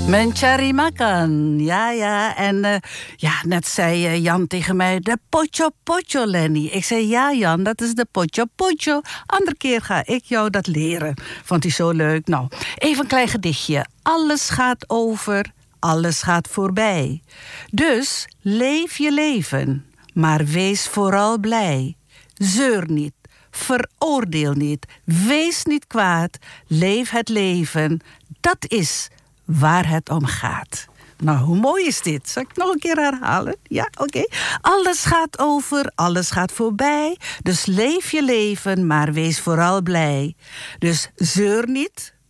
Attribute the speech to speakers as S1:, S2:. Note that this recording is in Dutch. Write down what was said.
S1: Mencari makan, ja. En net zei Jan tegen mij, de potjo potjo, Lenny. Ik zei, ja Jan, dat is de potjo potjo. Andere keer ga ik jou dat leren. Vond hij zo leuk. Nou, even een klein gedichtje. Alles gaat over, alles gaat voorbij. Dus leef je leven, maar wees vooral blij. Zeur niet, veroordeel niet, wees niet kwaad. Leef het leven, dat is waar het om gaat. Nou, hoe mooi is dit? Zal ik het nog een keer herhalen? Ja, oké. Alles gaat over, alles gaat voorbij. Dus leef je leven, maar wees vooral blij. Dus zeur niet,